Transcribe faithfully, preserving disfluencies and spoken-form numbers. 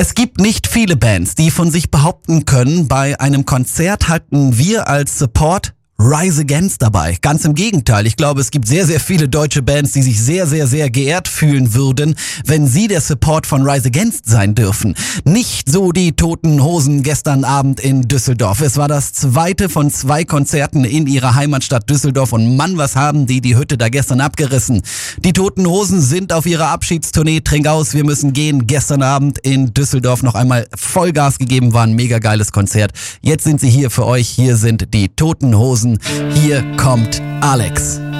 Es gibt nicht viele Bands, die von sich behaupten können, bei einem Konzert hatten wir als Support Rise Against dabei. Ganz im Gegenteil. Ich glaube, es gibt sehr, sehr viele deutsche Bands, die sich sehr, sehr, sehr geehrt fühlen würden, wenn sie der Support von Rise Against sein dürfen. Nicht so die Toten Hosen gestern Abend in Düsseldorf. Es war das zweite von zwei Konzerten in ihrer Heimatstadt Düsseldorf und Mann, was haben die die Hütte da gestern abgerissen. Die Toten Hosen sind auf ihrer Abschiedstournee Trink aus, wir müssen gehen. Gestern Abend in Düsseldorf noch einmal Vollgas gegeben, war ein mega geiles Konzert. Jetzt sind sie hier für euch. Hier sind die Toten Hosen. Hier kommt Alex.